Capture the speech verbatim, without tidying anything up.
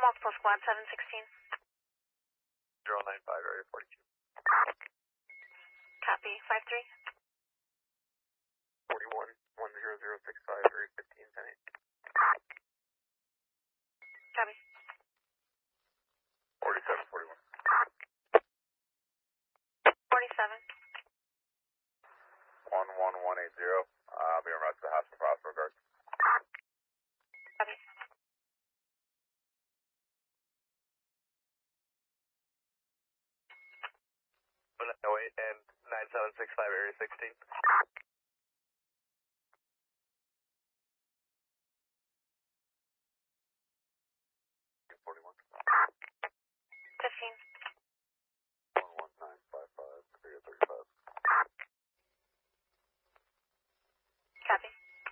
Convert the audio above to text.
Multiple squad, seven sixteen. zero nine five, area forty-two. Copy, five three. forty-one, one zero zero six five, area fifteen, ten eight. Copy. forty-seven, forty-one. forty-seven. one one one eight zero, uh, be en route to the hospital for hospital guard. Copy. oh eight and nine seven six five, area sixteen.